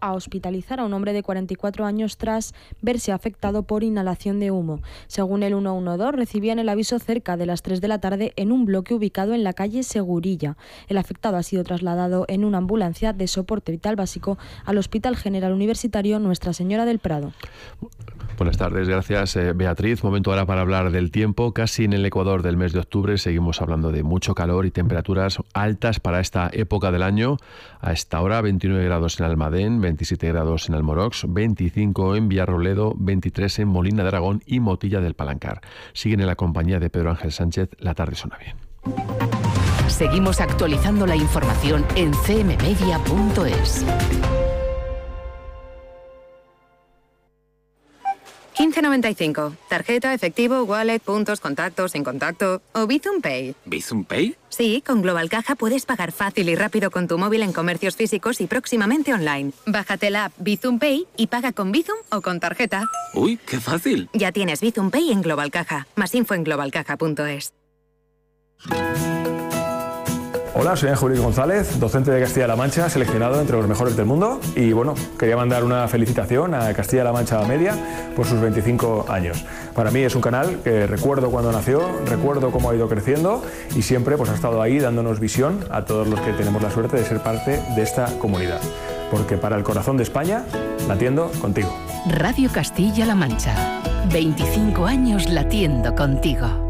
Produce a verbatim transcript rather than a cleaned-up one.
a hospitalizar a un hombre de cuarenta y cuatro años tras verse afectado por inhalación de humo. Según el ciento doce, recibían el aviso cerca de las tres de la tarde en un bloque ubicado en la calle Segurilla. El afectado ha sido trasladado en una ambulancia de soporte vital básico al Hospital General Universitario Nuestra Señora del Prado. Buenas tardes, gracias eh, Beatriz. Momento ahora para hablar del tiempo. Casi en el Ecuador del mes de octubre seguimos hablando de mucho calor y temperaturas altas para esta época del año. A esta hora veintinueve grados en Almadén, veintisiete grados en Almorox, veinticinco en Villarroledo, veintitrés en Molina de Aragón y Motilla del Palancar. Siguen en la compañía de Pedro Ángel Sánchez. La tarde suena bien. Seguimos actualizando la información en c m media punto es. quince noventa y cinco. Tarjeta, efectivo, wallet, puntos, contactos, sin contacto o Bizum Pay. ¿Bizum Pay? Sí, con Global Caja puedes pagar fácil y rápido con tu móvil en comercios físicos y próximamente online. Bájate la app Bizum Pay y paga con Bizum o con tarjeta. ¡Uy, qué fácil! Ya tienes Bizum Pay en Global Caja. Más info en global caja punto es. Hola, soy Ángel González, docente de Castilla-La Mancha, seleccionado entre los mejores del mundo. Y bueno, quería mandar una felicitación a Castilla-La Mancha Media por sus veinticinco años. Para mí es un canal que recuerdo cuando nació, recuerdo cómo ha ido creciendo y siempre pues, ha estado ahí dándonos visión a todos los que tenemos la suerte de ser parte de esta comunidad. Porque para el corazón de España, latiendo contigo. Radio Castilla-La Mancha. veinticinco años latiendo contigo.